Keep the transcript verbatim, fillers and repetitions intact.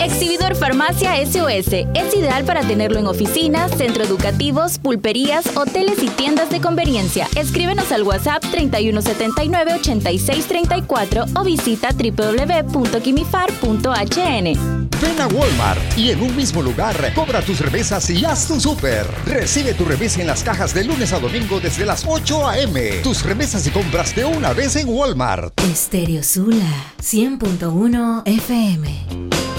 Exhibidor Farmacia S O S es ideal para tenerlo en oficinas, centros educativos, pulperías, hoteles y tiendas de conveniencia. Escríbenos al WhatsApp treinta y uno setenta y nueve, ochenta y seis treinta y cuatro o visita doble u doble u doble u punto quimifar punto h n. Ven a Walmart y en un mismo lugar cobra tus remesas y haz tu súper. Recibe tu remesa en las cajas de lunes a domingo desde las ocho a eme. Tus remesas y compras de una vez en Walmart. Estéreo Sula cien punto uno F M.